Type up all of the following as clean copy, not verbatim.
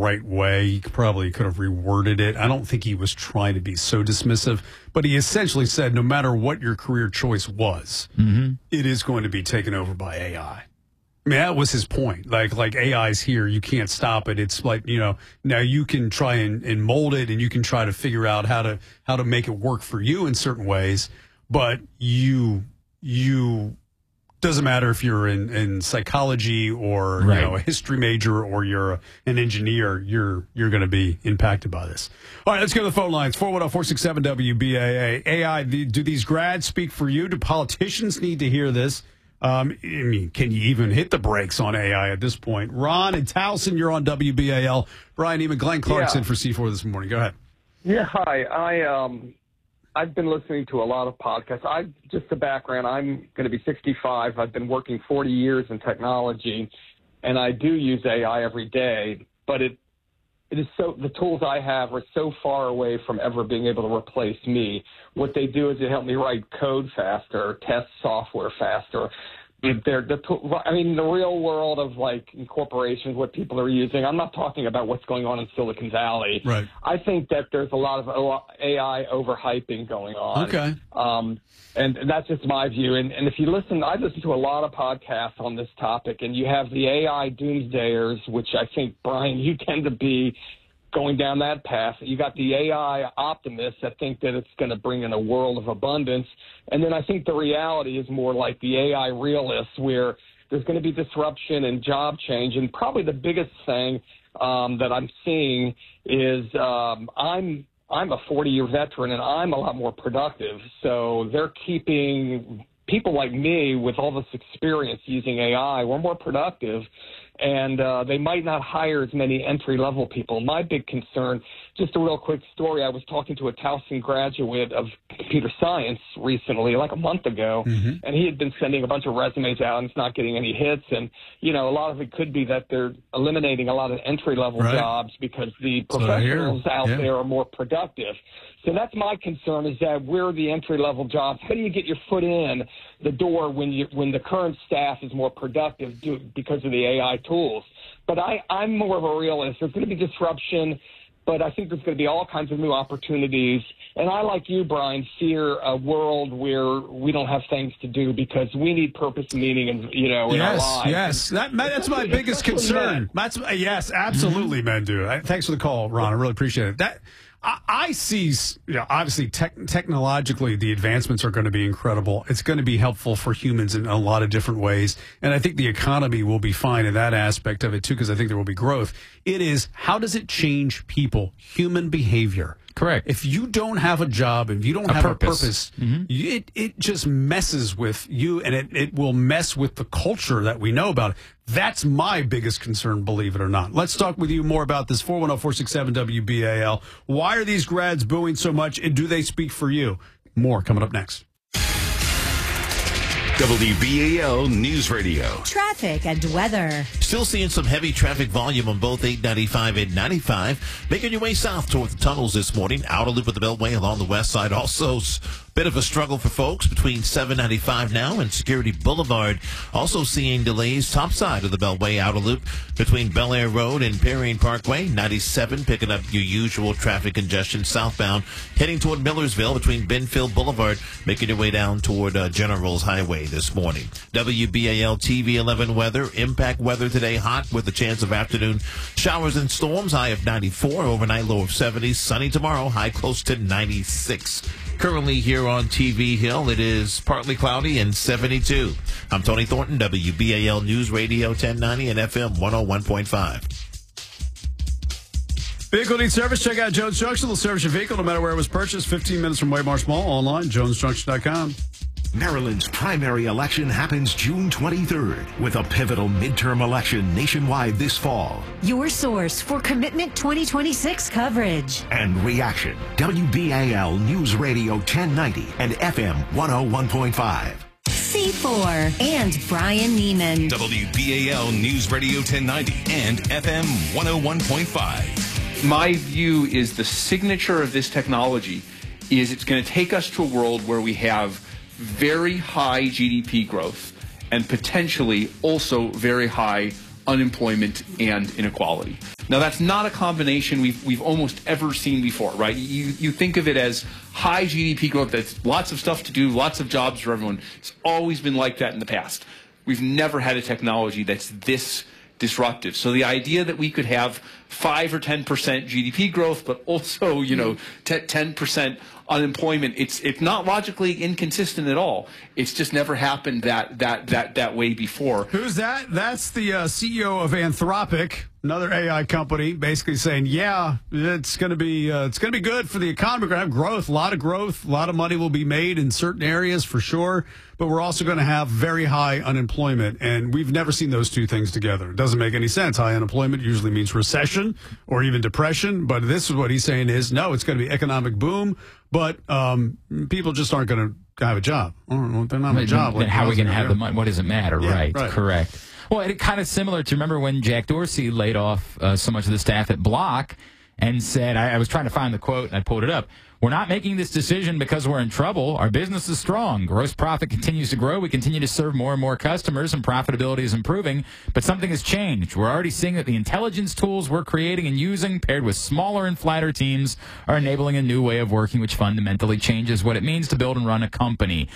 right way. He probably could have reworded it. I don't think he was trying to be so dismissive, but he essentially said no matter what your career choice was, it is going to be taken over by AI. I mean, that was his point. Like AI's here, you can't stop it. It's like, now you can try and mold it, and you can try to figure out how to make it work for you in certain ways. But you doesn't matter if you're in psychology or a history major or you're an engineer, you're going to be impacted by this. All right, let's go to the phone lines. 410-467-WBAA. AI, do these grads speak for you? Do politicians need to hear this? I mean, can you even hit the brakes on AI at this point? Ron and Towson, you're on WBAL. Brian Eman, Glenn Clarkson for C4 this morning. Go ahead. Yeah, hi. I've been listening to a lot of podcasts. Just a background, I'm going to be 65. I've been working 40 years in technology, and I do use AI every day, but it is the tools I have are so far away from ever being able to replace me. What they do is they help me write code faster, test software faster. The real world of in corporations, what people are using. I'm not talking about what's going on in Silicon Valley. Right. I think that there's a lot of AI overhyping going on. Okay. And that's just my view. And if you listen, I listen to a lot of podcasts on this topic, and you have the AI doomsdayers, which I think, Brian, you tend to be going down that path. You got the AI optimists that think that it's going to bring in a world of abundance. And then I think the reality is more like the AI realists, where there's going to be disruption and job change. And probably the biggest thing that I'm seeing is I'm a 40-year veteran, and I'm a lot more productive. So they're keeping people like me with all this experience using AI. We're more productive. And they might not hire as many entry-level people. My big concern, just a real quick story, I was talking to a Towson graduate of computer science recently, like a month ago, and he had been sending a bunch of resumes out and it's not getting any hits. And, a lot of it could be that they're eliminating a lot of entry-level jobs because the professionals out there are more productive. So that's my concern, is that we're the entry-level jobs. How do you get your foot in the door when the current staff is more productive because of the AI tools? But I'm more of a realist. There's going to be disruption, but I think there's going to be all kinds of new opportunities. And I, like you, Brian, fear a world where we don't have things to do because we need purpose and meaning in our lives. Yes, that's my biggest concern. Yes, absolutely, men do. Thanks for the call, Ron. I really appreciate it. I see, obviously, technologically, the advancements are going to be incredible. It's going to be helpful for humans in a lot of different ways. And I think the economy will be fine in that aspect of it, too, because I think there will be growth. It is, how does it change people, human behavior? Correct. If you don't have a job, if you don't have a purpose, it just messes with you, and it will mess with the culture that we know about. That's my biggest concern, believe it or not. Let's talk with you more about this. 410-467-WBAL. Why are these grads booing so much, and do they speak for you? More coming up next. WBAL News Radio. Traffic and weather. Still seeing some heavy traffic volume on both 895 and 95. Making your way south toward the tunnels this morning. Outer loop of the Beltway along the west side. Also, bit of a struggle for folks between 795 now and Security Boulevard. Also seeing delays top side of the Beltway outer loop between Bel Air Road and Perrine Parkway. 97 picking up your usual traffic congestion southbound. Heading toward Millersville between Benfield Boulevard. Making your way down toward General's Highway this morning. WBAL TV 11 weather. Impact weather today. Hot with a chance of afternoon showers and storms. High of 94. Overnight low of 70. Sunny tomorrow. High close to 96. Currently here on TV Hill, it is partly cloudy and 72. I'm Tony Thornton, WBAL News Radio 1090 and FM 101.5. Vehicle needs service? Check out Jones Junction. They'll service your vehicle no matter where it was purchased. 15 minutes from Waymarsh Mall. Online, jonesjunction.com. Maryland's primary election happens June 23rd with a pivotal midterm election nationwide this fall. Your source for Commitment 2026 coverage. And reaction. WBAL News Radio 1090 and FM 101.5. C4 and Brian Neiman. WBAL News Radio 1090 and FM 101.5. My view is the signature of this technology is it's going to take us to a world where we have very high GDP growth and potentially also very high unemployment and inequality. Now, that's not a combination we've almost ever seen before, right? You think of it as high GDP growth, that's lots of stuff to do, lots of jobs for everyone. It's always been like that in the past. We've never had a technology that's this disruptive. So the idea that we could have 5 or 10% GDP growth, but also, 10% unemployment, it's not logically inconsistent at all. It's just never happened that way before. Who's that? That's the CEO of Anthropic, another AI company, basically saying, yeah, it's going to be good for the economy. We're going to have growth, a lot of money will be made in certain areas for sure, but we're also going to have very high unemployment, and we've never seen those two things together. It doesn't make any sense. High unemployment usually means recession or even depression, but this is what he's saying is, no, it's going to be economic boom, but people just aren't going to have a job. They're not having a job. Then how are we going to have the money? What does it matter? Yeah, right, correct. Well, it kind of similar to, remember when Jack Dorsey laid off so much of the staff at Block and said, I was trying to find the quote and I pulled it up. We're not making this decision because we're in trouble. Our business is strong. Gross profit continues to grow. We continue to serve more and more customers, and profitability is improving. But something has changed. We're already seeing that the intelligence tools we're creating and using, paired with smaller and flatter teams, are enabling a new way of working, which fundamentally changes what it means to build and run a company.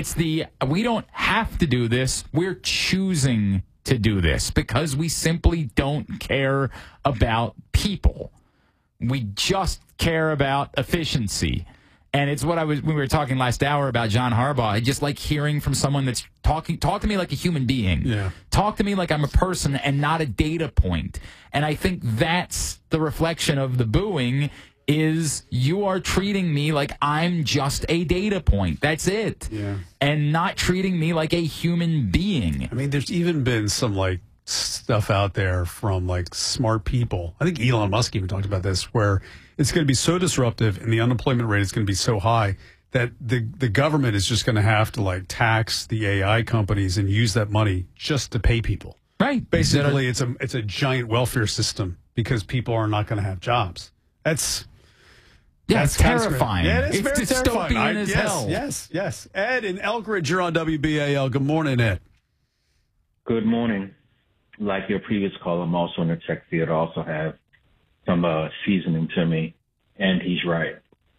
We don't have to do this. We're choosing to do this because we simply don't care about people. We just care about efficiency. And it's what when we were talking last hour about John Harbaugh, I just like hearing from someone that's talk to me like a human being. Yeah. Talk to me like I'm a person and not a data point. And I think that's the reflection of the booing, is you are treating me like I'm just a data point. That's it. Yeah. And not treating me like a human being. I mean, there's even been some stuff out there from smart people. I think Elon Musk even talked about this, where it's going to be so disruptive and the unemployment rate is going to be so high that the government is just going to have to tax the AI companies and use that money just to pay people. Right. Basically, it's a giant welfare system because people are not going to have jobs. That's terrifying. Yeah, it's very terrifying. Dystopian as hell. Yes. Ed in Elkridge, you're on WBAL. Good morning, Ed. Good morning. Like your previous call, I'm also in the tech field. I also have some seasoning to me, and he's right.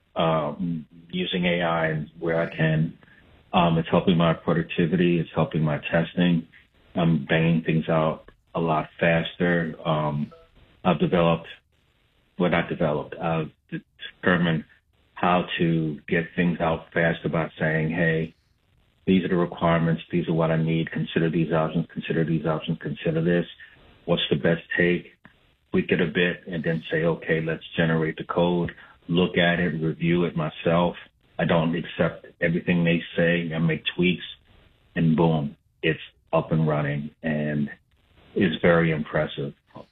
Using AI where I can, it's helping my productivity. It's helping my testing. I'm banging things out a lot faster. I've determined how to get things out faster by saying, hey, these are the requirements. These are what I need. Consider these options. Consider these options. Consider this. What's the best take? Tweak it a bit and then say, okay, let's generate the code, look at it, review it myself. I don't accept everything they say. I make tweaks and boom, it's up and running and it's very impressive.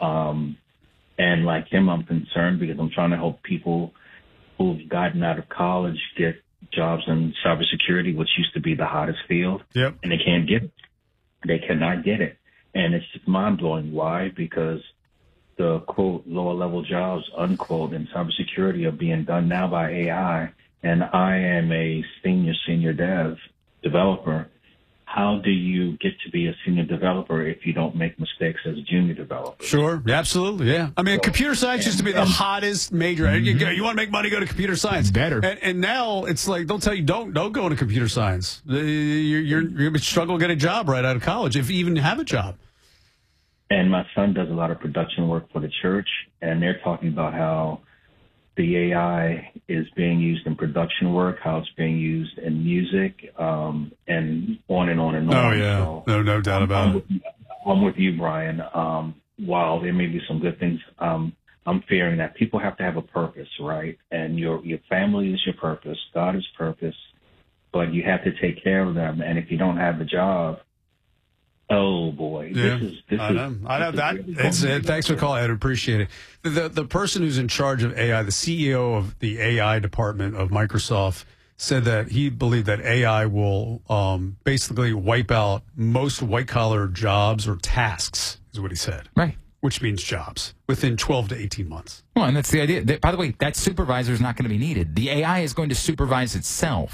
And like him, I'm concerned because I'm trying to help people who've gotten out of college get jobs in cybersecurity, which used to be the hottest field. Yep. And they can't get it. They cannot get it. And it's just mind-blowing. Why? Because the, quote, lower-level jobs, unquote, in cybersecurity are being done now by AI, and I am a senior dev developer. How do you get to be a senior developer if you don't make mistakes as a junior developer? Sure, absolutely, yeah. I mean, computer science used to be the hottest major. Mm-hmm. You want to make money, go to computer science. Better. And now it's like they'll tell you don't go into computer science. You're going to struggle to get a job right out of college if you even have a job. And my son does a lot of production work for the church, and they're talking about how the AI is being used in production work, how it's being used in music, and on and on and on. Oh, yeah. So, no doubt about it. I'm with you, Brian. While there may be some good things, I'm fearing that people have to have a purpose, right? And your family is your purpose. God is purpose. But you have to take care of them. And if you don't have a job, oh boy, yeah, I know that. It's it. Thanks for calling. I appreciate it. The person who's in charge of AI, the CEO of the AI department of Microsoft, said that he believed that AI will basically wipe out most white collar jobs or tasks, is what he said. Right. Which means jobs within 12 to 18 months. Well, and that's the idea. By the way, that supervisor is not going to be needed. The AI is going to supervise itself.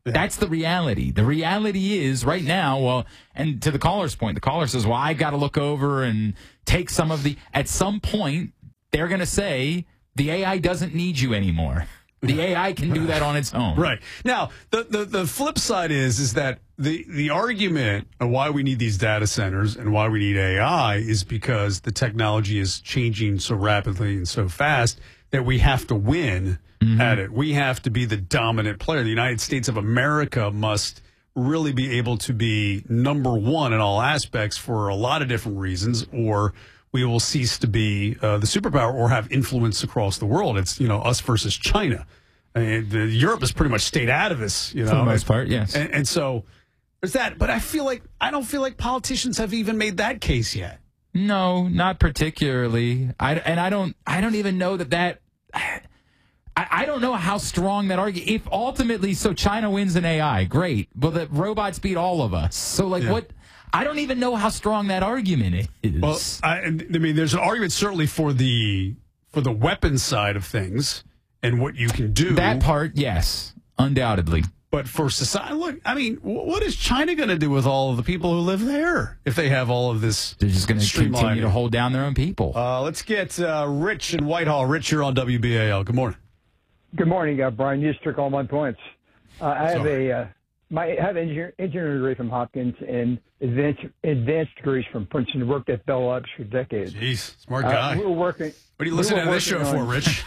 Yeah. That's the reality. The reality is right now, well, and to the caller's point, the caller says, well, I got to look over and take some of the, at some point, they're going to say the AI doesn't need you anymore. The AI can do that on its own. Right. Now, the flip side is that the argument of why we need these data centers and why we need AI is because the technology is changing so rapidly and so fast that we have to win at it. We have to be the dominant player. The United States of America must really be able to be number one in all aspects for a lot of different reasons, or we will cease to be the superpower or have influence across the world. It's, us versus China. Europe has pretty much stayed out of this, For the most part, yes. And so there's that. But I don't feel like politicians have even made that case yet. No, not particularly. I don't even know that. I don't know how strong that argument. If ultimately, so China wins in AI, great. But the robots beat all of us. So what? I don't even know how strong that argument is. Well, I mean, there's an argument certainly for the weapons side of things and what you can do. That part, yes, undoubtedly. But for society, look, I mean, what is China going to do with all of the people who live there if they have all of this? They're just going to continue to hold down their own people. Let's get Rich in Whitehall. Rich, you're on WBAL. Good morning. Good morning, Brian. You just took all my points. I have an engineering degree from Hopkins and advanced degrees from Princeton. Worked at Bell Labs for decades. Jeez, smart guy. We were working. What are you listening to this show for, Rich?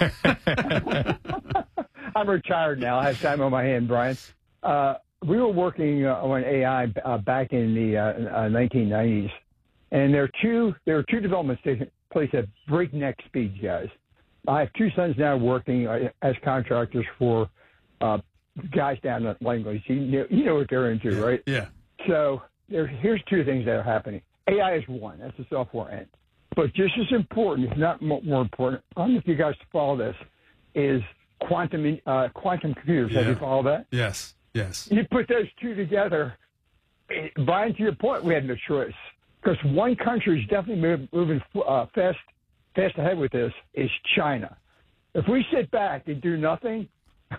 I'm retired now. I have time on my hand, Brian. We were working on AI back in the 1990s, and there were two developments taking place at breakneck speeds, guys. I have two sons now working as contractors for guys down at Langley's. You know what they're into, right? Yeah. So here's two things that are happening. AI is one. That's the software end. But just as important, if not more important, I don't know if you guys follow this, is quantum computers. Yeah. Have you followed that? Yes. You put those two together, Brian, to your point, we had no choice. Because one country is definitely moving fast ahead with this is China. If we sit back and do nothing,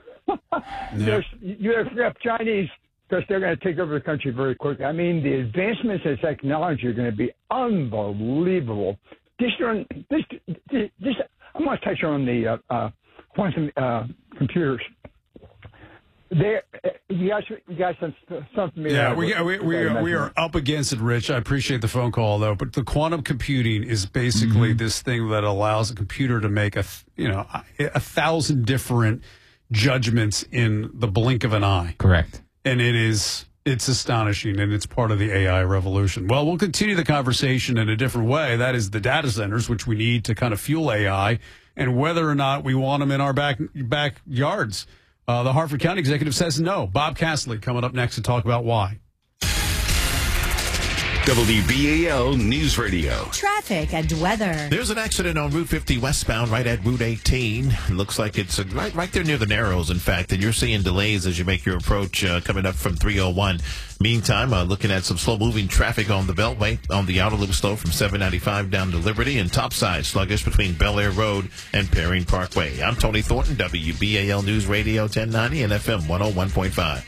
you have Chinese, because they're going to take over the country very quickly. I mean, the advancements in technology are going to be unbelievable. I'm going to touch on the quantum computers. You guys something. Yeah, we are up against it, Rich. I appreciate the phone call, though. But the quantum computing is basically this thing that allows a computer to make 1,000 different judgments in the blink of an eye. Correct. And it's astonishing, and it's part of the AI revolution. Well, we'll continue the conversation in a different way. That is the data centers, which we need to kind of fuel AI, and whether or not we want them in our backyards. The Harford County executive says no. Bob Castley coming up next to talk about why. WBAL News Radio. Traffic and weather. There's an accident on Route 50 westbound right at Route 18. It looks like it's right there near the Narrows, in fact, and you're seeing delays as you make your approach coming up from 301. Meantime, looking at some slow-moving traffic on the Beltway, on the outer loop slow from 795 down to Liberty, and topside sluggish between Bel Air Road and Perrine Parkway. I'm Tony Thornton, WBAL News Radio 1090 and FM 101.5.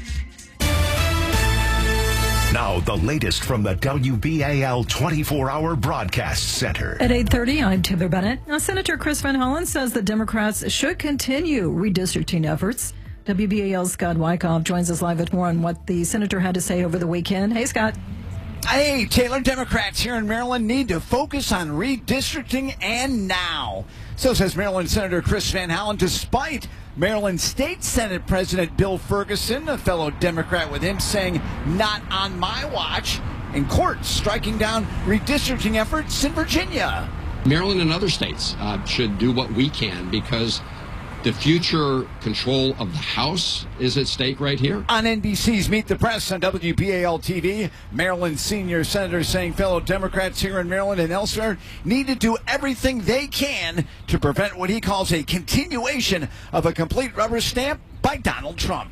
Now, the latest from the WBAL 24-hour broadcast center. At 8:30, I'm Taylor Bennett. Now, Senator Chris Van Hollen says the Democrats should continue redistricting efforts. WBAL's Scott Wyckoff joins us live with more on what the senator had to say over the weekend. Hey, Scott. Hey, Taylor, Democrats here in Maryland need to focus on redistricting, and now. So says Maryland Senator Chris Van Hollen, despite Maryland State Senate President Bill Ferguson, a fellow Democrat with him, saying, "Not on my watch," and courts striking down redistricting efforts in Virginia. Maryland and other states should do what we can, because the future control of the House is at stake right here. On NBC's Meet the Press on WBAL TV, Maryland senior senator saying fellow Democrats here in Maryland and elsewhere need to do everything they can to prevent what he calls a continuation of a complete rubber stamp by Donald Trump.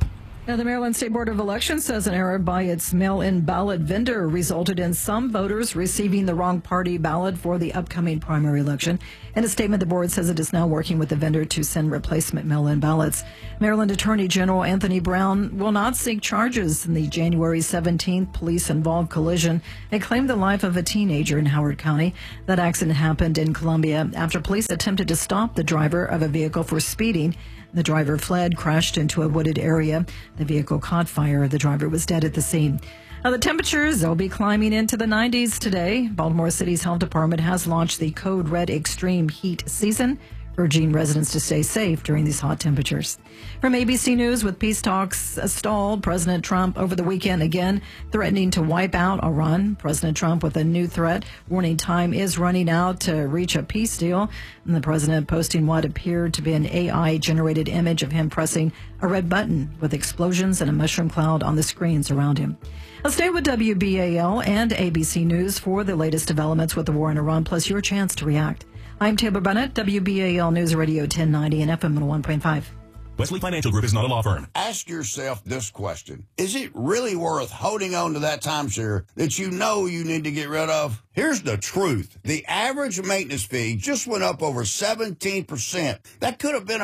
Now, the Maryland State Board of Elections says an error by its mail-in ballot vendor resulted in some voters receiving the wrong party ballot for the upcoming primary election. In a statement, the board says it is now working with the vendor to send replacement mail-in ballots. Maryland Attorney General Anthony Brown will not seek charges in the January 17th police-involved collision that claimed the life of a teenager in Howard County. That accident happened in Columbia after police attempted to stop the driver of a vehicle for speeding. The driver fled, crashed into a wooded area. The vehicle caught fire. The driver was dead at the scene. Now, the temperatures, they'll be climbing into the 90s today. Baltimore City's health department has launched the Code Red Extreme Heat Season, urging residents to stay safe during these hot temperatures. From ABC News, with peace talks stalled, President Trump over the weekend again threatening to wipe out Iran. President Trump with a new threat, warning time is running out to reach a peace deal. And the president posting what appeared to be an AI-generated image of him pressing a red button with explosions and a mushroom cloud on the screens around him. I'll stay with WBAL and ABC News for the latest developments with the war in Iran, plus your chance to react. I'm Taylor Bennett, WBAL News Radio 1090 and FM 101.5. Wesley Financial Group is not a law firm. Ask yourself this question. Is it really worth holding on to that timeshare that you know you need to get rid of? Here's the truth. The average maintenance fee just went up over 17%. That could have been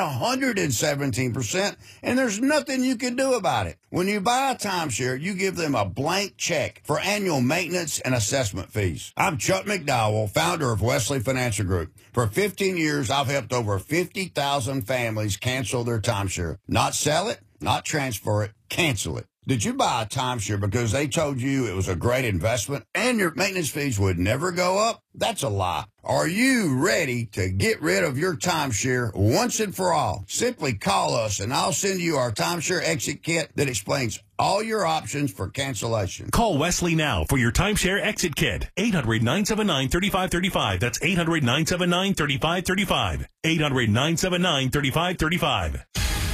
117%, and there's nothing you can do about it. When you buy a timeshare, you give them a blank check for annual maintenance and assessment fees. I'm Chuck McDowell, founder of Wesley Financial Group. For 15 years, I've helped over 50,000 families cancel their timeshare. Not sell it, not transfer it, cancel it. Did you buy a timeshare because they told you it was a great investment and your maintenance fees would never go up? That's a lie. Are you ready to get rid of your timeshare once and for all? Simply call us and I'll send you our timeshare exit kit that explains all your options for cancellation. Call Wesley now for your timeshare exit kit. 800-979-3535. That's 800-979-3535. 800-979-3535.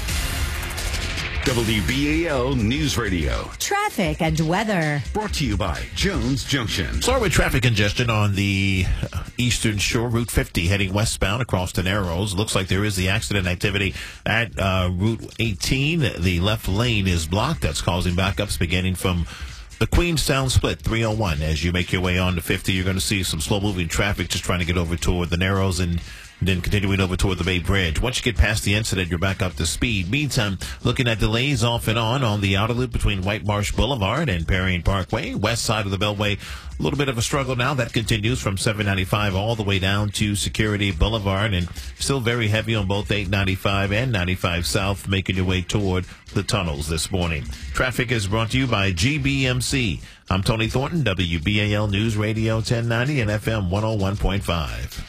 WBAL News Radio. Traffic and weather. Brought to you by Jones Junction. Start with traffic congestion on the eastern shore, Route 50, heading westbound across the Narrows. Looks like there is the accident activity at Route 18. The left lane is blocked. That's causing backups beginning from the Queenstown split, 301. As you make your way on to 50, you're going to see some slow-moving traffic just trying to get over toward the Narrows and then continuing over toward the Bay Bridge. Once you get past the incident, you're back up to speed. Meantime, looking at delays off and on the outer loop between White Marsh Boulevard and Perrine Parkway. West side of the Beltway, a little bit of a struggle now. That continues from 795 all the way down to Security Boulevard, and still very heavy on both 895 and 95 South, making your way toward the tunnels this morning. Traffic is brought to you by GBMC. I'm Tony Thornton, WBAL News Radio 1090 and FM 101.5.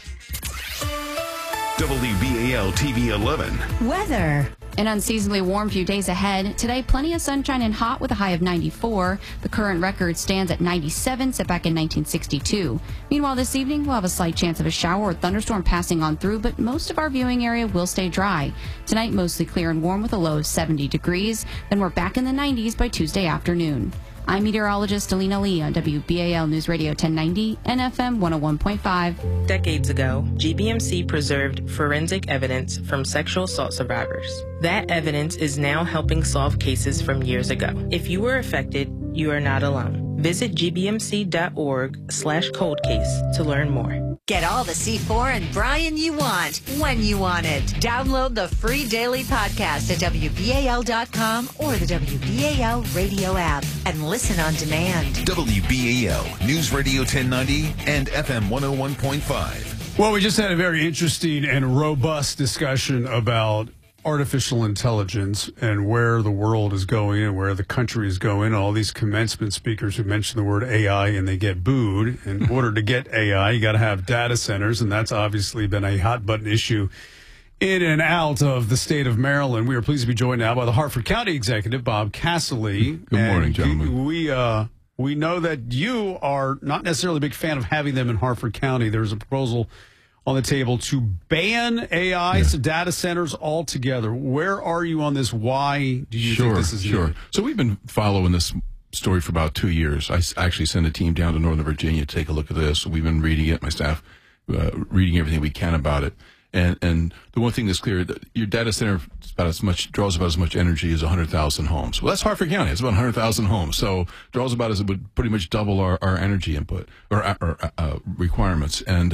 WBAL TV 11. Weather. An unseasonably warm few days ahead. Today, plenty of sunshine and hot with a high of 94. The current record stands at 97, set back in 1962. Meanwhile, this evening, we'll have a slight chance of a shower or thunderstorm passing on through, but most of our viewing area will stay dry. Tonight, mostly clear and warm with a low of 70 degrees. Then we're back in the 90s by Tuesday afternoon. I'm meteorologist Alina Lee on WBAL News Radio 1090 and FM 101.5. Decades ago, GBMC preserved forensic evidence from sexual assault survivors. That evidence is now helping solve cases from years ago. If you were affected, you are not alone. Visit gbmc.org/coldcase to learn more. Get all the C4 and Brian you want, when you want it. Download the free daily podcast at WBAL.com or the WBAL radio app and listen on demand. WBAL News Radio 1090 and FM 101.5. Well, we just had a very interesting and robust discussion about artificial intelligence and where the world is going and where the country is going. All these commencement speakers who mention the word AI and they get booed. In order to get AI, you got to have data centers, and that's obviously been a hot button issue in and out of the state of Maryland. We are pleased to be joined now by the Harford County Executive, Bob Casserly. Good morning, gentlemen. We know that you are not necessarily a big fan of having them in Harford County. There's a proposal on the table to ban AI data centers altogether. Where are you on this? Why do you think this is needed? So we've been following this story for about 2 years. I actually sent a team down to Northern Virginia to take a look at this. We've been reading it, my staff, reading everything we can about it. And the one thing that's clear, that your data center draws about as much energy as 100,000 homes. Well, that's Harford County. It's about 100,000 homes. So draws about as it would pretty much double our energy input or requirements. And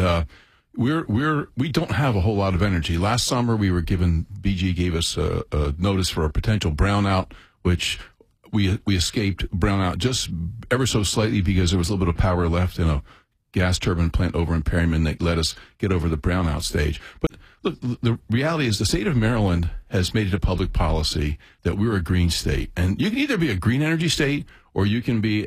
we don't have a whole lot of energy. Last summer, BG gave us a notice for a potential brownout, which we escaped brownout just ever so slightly because there was a little bit of power left in a gas turbine plant over in Perryman that let us get over the brownout stage. But look, the reality is the state of Maryland has made it a public policy that we're a green state. And you can either be a green energy state or you can be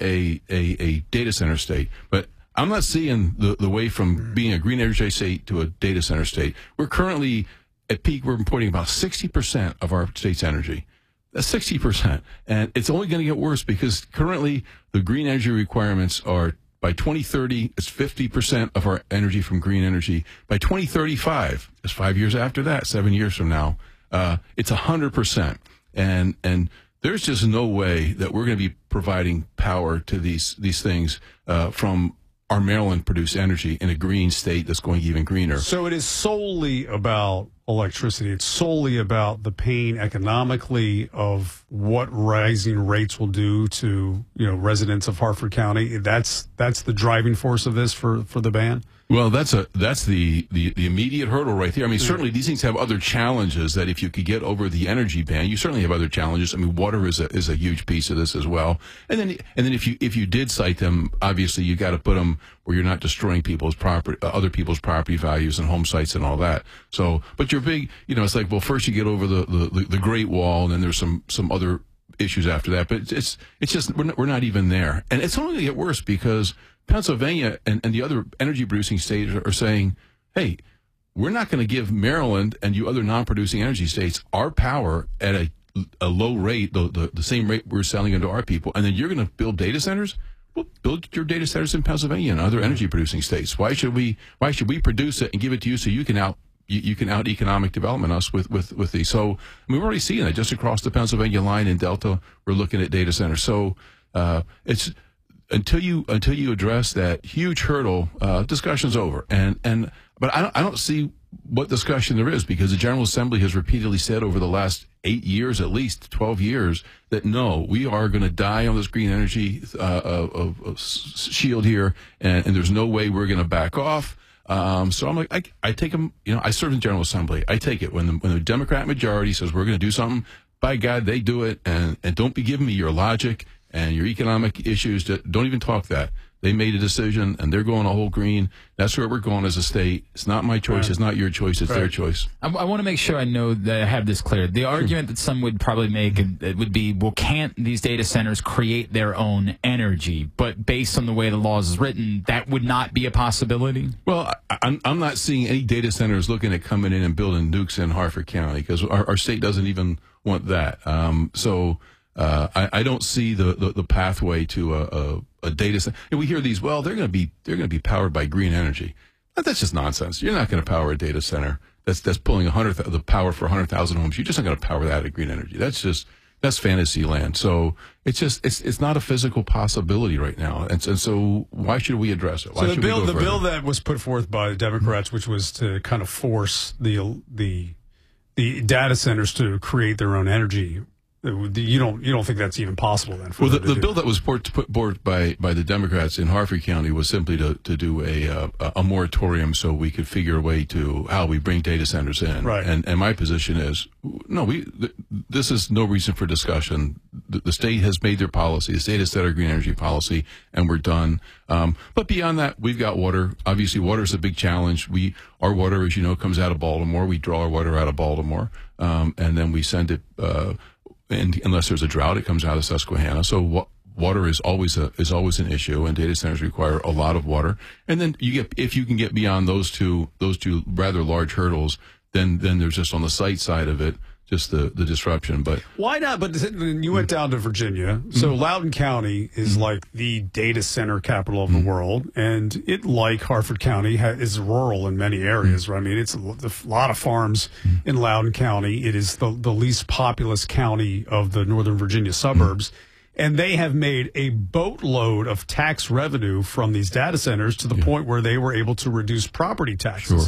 a data center state. But I'm not seeing the way from being a green energy state to a data center state. We're currently at peak, we're importing about 60% of our state's energy. That's 60%. And it's only going to get worse because currently the green energy requirements are, by 2030, it's 50% of our energy from green energy. By 2035, just 5 years after that, 7 years from now, it's 100%. And there's just no way that we're going to be providing power to these things from our Maryland-produced energy in a green state that's going even greener. So it is solely about electricity. It's solely about the pain economically of what rising rates will do to residents of Harford County. That's the driving force of this for the ban. Well, that's the immediate hurdle right there. I mean, certainly these things have other challenges that if you could get over the energy ban, you certainly have other challenges. I mean, water is a huge piece of this as well. And then if you did cite them, obviously you got to put them where you're not destroying people's property, other people's property values and home sites and all that. So, but you're big, it's like, well, first you get over the Great Wall, and then there's some other issues after that. But it's just we're not even there, and it's only going to get worse because Pennsylvania and the other energy-producing states are saying, hey, we're not going to give Maryland and you other non-producing energy states our power at a low rate, the same rate we're selling it to our people, and then you're going to build data centers? Well, build your data centers in Pennsylvania and other energy-producing states. Why should we produce it and give it to you so you can out economic development us with these? So we're already seeing that just across the Pennsylvania line in Delta. We're looking at data centers. So it's until you address that huge hurdle, discussion's over. But I don't see what discussion there is, because the General Assembly has repeatedly said over the last 8 years, at least 12 years, that no, we are going to die on this green energy shield here, and there's no way we're going to back off. So I'm like, I take them, I serve in the General Assembly. I take it when the Democrat majority says we're going to do something, by God, they do it. And don't be giving me your logic and your economic issues. Don't even talk that. They made a decision, and they're going a whole green. That's where we're going as a state. It's not my choice. It's not your choice. It's their choice. I want to make sure I know that I have this clear. The argument that some would probably make it would be, well, can't these data centers create their own energy? But based on the way the law is written, that would not be a possibility? Well, I'm not seeing any data centers looking at coming in and building nukes in Harford County, because our state doesn't even want that. I don't see the pathway to a data center. And we hear these, well, they're going to be powered by green energy. That's just nonsense. You're not going to power a data center that's pulling the power for 100,000 homes. You're just not going to power that at green energy. That's fantasy land. So it's not a physical possibility right now. And so why should we address it? Why so the bill that was put forth by the Democrats, which was to kind of force the data centers to create their own energy. You don't think that's even possible then? Well, the bill that was put forward by the Democrats in Harford County was simply to do a moratorium so we could figure a way to how we bring data centers in. Right. And my position is, no, this is no reason for discussion. The state has made their policy. The state has set our green energy policy, and we're done. But beyond that, we've got water. Obviously, water is a big challenge. Our water, as you know, comes out of Baltimore. We draw our water out of Baltimore, and then we send it. And unless there's a drought, it comes out of Susquehanna. So water is always an issue, and data centers require a lot of water. And then if you can get beyond those two rather large hurdles, then there's just on the site side of it, just the disruption. But why not? But you went down to Virginia, so Loudoun County is like the data center capital of the world, and it, like Harford County, is rural in many areas. Right? I mean, it's a lot of farms in Loudoun County. It is the least populous county of the Northern Virginia suburbs. And they have made a boatload of tax revenue from these data centers to the point where they were able to reduce property taxes. Sure.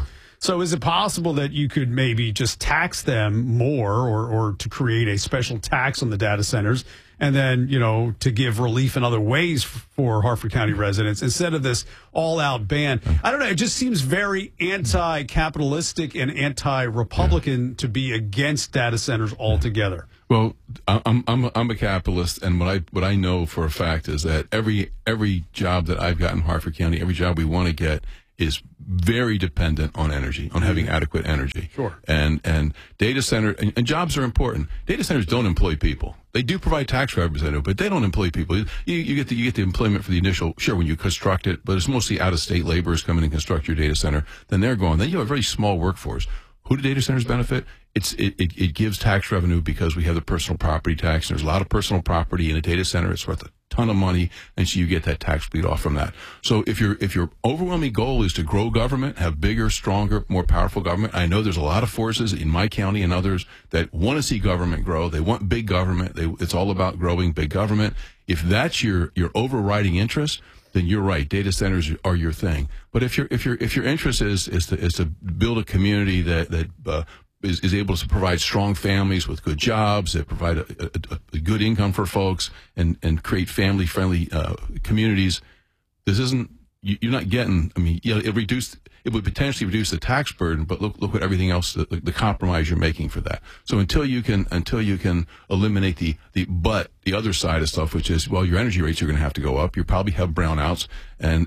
So is it possible that you could maybe just tax them more or to create a special tax on the data centers and then, to give relief in other ways for Harford County residents instead of this all-out ban? I don't know. It just seems very anti-capitalistic and anti-Republican to be against data centers altogether. Well, I'm a capitalist, and what I know for a fact is that every job that I've got in Harford County, every job we want to get, is very dependent on energy, on having adequate energy. Sure. And data center and jobs are important. Data centers don't employ people. They do provide tax revenue, but they don't employ people. You get the employment for the initial, sure, when you construct it, but it's mostly out-of-state laborers come in and construct your data center. Then they're gone. Then you have a very small workforce. Who do data centers benefit? It gives tax revenue because we have the personal property tax. And there's a lot of personal property in a data center. It's worth a ton of money, and so you get that tax bleed off from that. So if your overwhelming goal is to grow government, have bigger, stronger, more powerful government, I know there's a lot of forces in my county and others that want to see government grow. They want big government. It's all about growing big government. If that's your overriding interest, then you're right. Data centers are your thing. But if your interest is to build a community that is able to provide strong families with good jobs, that provide a good income for folks, and create family-friendly communities, this isn't. You're not getting. I mean, it would potentially reduce the tax burden, but look at everything else, the compromise you're making for that. So until you can eliminate the other side of stuff, which is, well, your energy rates are going to have to go up. You probably have brownouts, and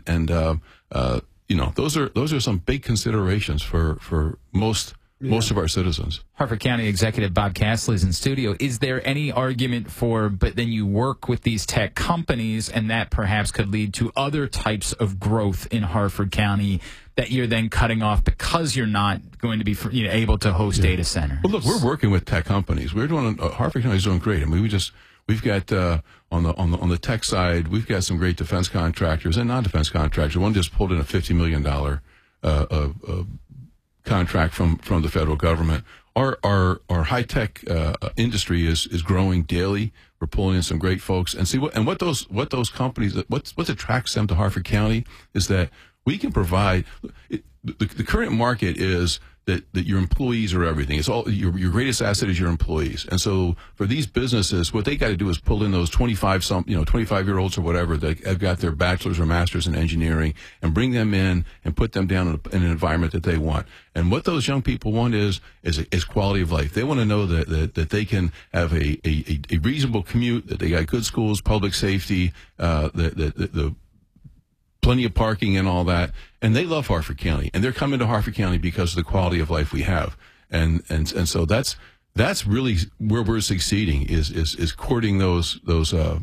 those are some big considerations for most of our citizens. Harford County Executive Bob Castle is in studio. Is there any argument but then you work with these tech companies and that perhaps could lead to other types of growth in Harford County that you're then cutting off because you're not going to be able to host data centers? Well, look, we're working with tech companies. We're doing Harford County is doing great. I mean, we've got on the tech side, we've got some great defense contractors and non-defense contractors. One just pulled in a $50 million contract from the federal government. Our high tech industry is growing daily. We're pulling in some great folks, and what those companies, what attracts them to Harford County is that we can provide. The current market is that your employees are everything. It's all your greatest asset is your employees. And so for these businesses, what they got to do is pull in those 25-year-olds or whatever that have got their bachelor's or master's in engineering and bring them in and put them down in an environment that they want. And what those young people want is quality of life. They want to know that they can have a reasonable commute, that they got good schools, public safety, the plenty of parking and all that, and they love Harford County, and they're coming to Harford County because of the quality of life we have, and so that's really where we're succeeding is courting the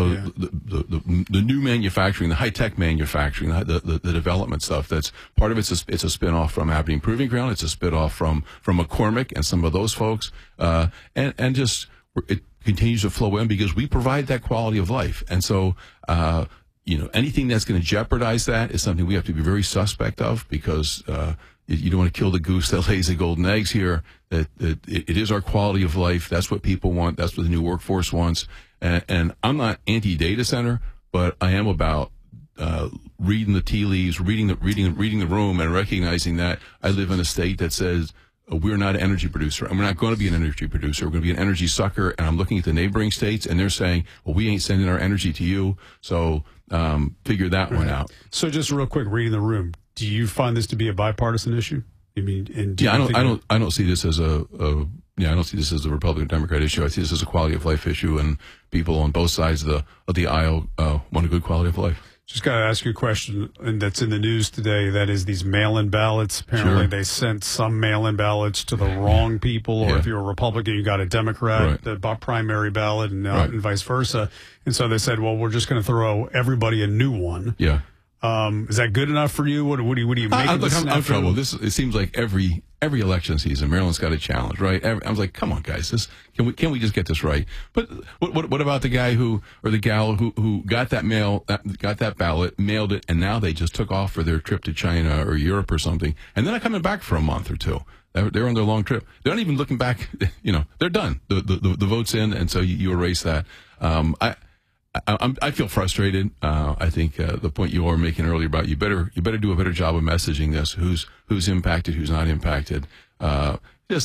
new manufacturing, the high tech manufacturing, the development stuff. That's part of it's a spin off from Aberdeen Proving Ground. It's a spin off from McCormick and some of those folks, and just it continues to flow in because we provide that quality of life, and so. Anything that's going to jeopardize that is something we have to be very suspect of because you don't want to kill the goose that lays the golden eggs here. That it is our quality of life. That's what people want. That's what the new workforce wants. And I'm not anti-data center, but I am about reading the tea leaves, reading the room, and recognizing that I live in a state that says we're not an energy producer, and we're not going to be an energy producer. We're going to be an energy sucker. And I'm looking at the neighboring states, and they're saying, well, we ain't sending our energy to you. So figure that one out. So just real quick, reading the room, do you find this to be a bipartisan issue? I mean, I don't see this as I don't see this as a Republican Democrat issue. I see this as a quality of life issue, and people on both sides of the aisle want a good quality of life. Just got to ask you a question, and that's in the news today. That is these mail-in ballots. Apparently, they sent some mail-in ballots to the wrong people, or if you're a Republican, you got a Democrat, the primary ballot, and vice versa. And so they said, well, we're just going to throw everybody a new one. Yeah. Is that good enough for you? What do you make of this? I'm trouble. It seems like every election season, Maryland's got a challenge, right? I was like, come on, guys, can we just get this right? But what about the guy or the gal who got that ballot, mailed it, and now they just took off for their trip to China or Europe or something, and they're not coming back for a month or two. They're on their long trip. They're not even looking back. They're done. The vote's in, and so you erase that. I feel frustrated. I think the point you were making earlier about you better do a better job of messaging this. Who's impacted, who's not impacted. Our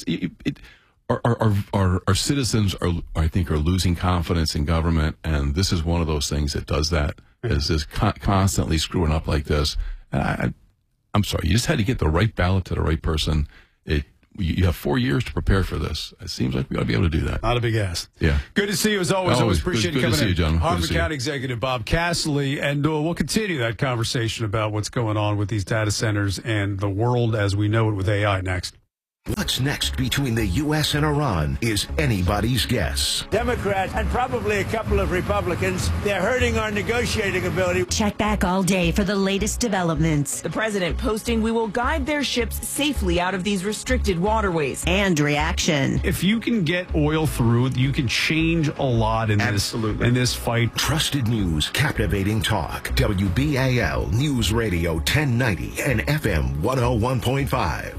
citizens I think are losing confidence in government, and this is one of those things that does that. Is this constantly screwing up like this? And I'm sorry, you just had to get the right ballot to the right person. You have 4 years to prepare for this. It seems like we ought to be able to do that. Not a big ask. Yeah. Good to see you as always. Always appreciate you coming in. Good to see you, John. Harford County Executive Bob Casserly, and we'll continue that conversation about what's going on with these data centers and the world as we know it with AI next. What's next between the U.S. and Iran is anybody's guess. Democrats and probably a couple of Republicans, they're hurting our negotiating ability. Check back all day for the latest developments. The president posting we will guide their ships safely out of these restricted waterways. And reaction. If you can get oil through, you can change a lot in this fight. Trusted news, captivating talk. WBAL News Radio 1090 and FM 101.5.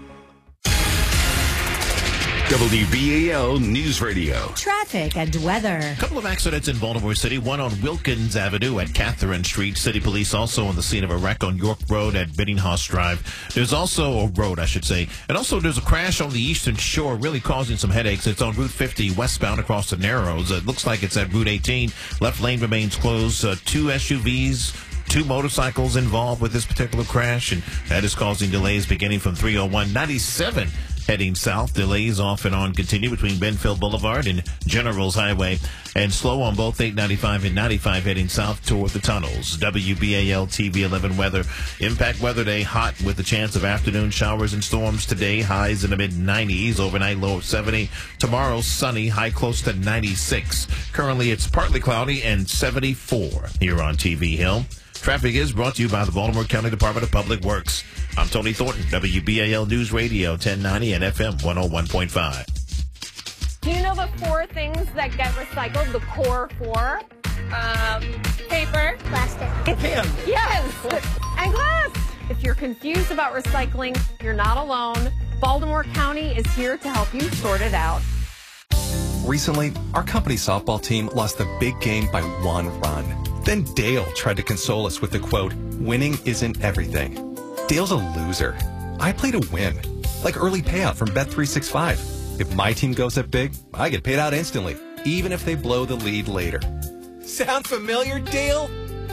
WBAL News Radio. Traffic and weather. A couple of accidents in Baltimore City, one on Wilkins Avenue at Catherine Street. City Police also on the scene of a wreck on York Road at Biddinghouse Drive. There's also a road, I should say. And also there's a crash on the Eastern Shore, really causing some headaches. It's on Route 50 westbound across the Narrows. It looks like it's at Route 18. Left lane remains closed. 2 SUVs. 2 motorcycles involved with this particular crash, and that is causing delays beginning from 301 97 heading south. Delays off and on continue between Benfield Boulevard and Generals Highway, and slow on both 895 and 95 heading south toward the tunnels. WBAL TV 11 weather. Impact weather day hot with the chance of afternoon showers and storms today. Highs in the mid-90s. Overnight low of 70. Tomorrow sunny. High close to 96. Currently it's partly cloudy and 74 here on TV Hill. Traffic is brought to you by the Baltimore County Department of Public Works. I'm Tony Thornton, WBAL News Radio 1090 and FM 101.5. Do you know the 4 things that get recycled? The core 4? Paper. Plastic. Pen. Yes. And glass. If you're confused about recycling, you're not alone. Baltimore County is here to help you sort it out. Recently, our company softball team lost the big game by 1 run. Then Dale tried to console us with the quote, "Winning isn't everything." Dale's a loser. I play to win, like early payout from Bet365. If my team goes up big, I get paid out instantly, even if they blow the lead later. Sound familiar, Dale?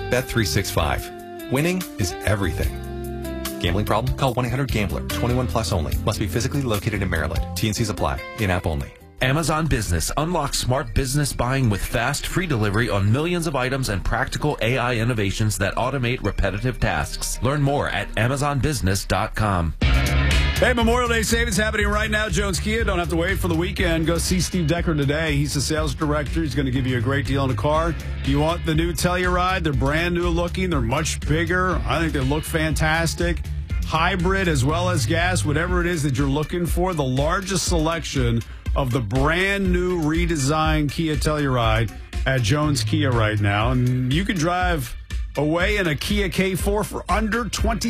Bet365. Winning is everything. Gambling problem? Call 1-800-GAMBLER. 21 plus only. Must be physically located in Maryland. T&Cs apply. In-app only. Amazon Business. Unlock smart business buying with fast, free delivery on millions of items and practical AI innovations that automate repetitive tasks. Learn more at AmazonBusiness.com. Hey, Memorial Day savings happening right now. Jones Kia. Don't have to wait for the weekend. Go see Steve Decker today. He's the sales director. He's going to give you a great deal on a car. You want the new Telluride? They're brand new looking. They're much bigger. I think they look fantastic. Hybrid as well as gas, whatever it is that you're looking for. The largest selection of the brand new redesigned Kia Telluride at Jones Kia right now. And you can drive away in a Kia K4 for under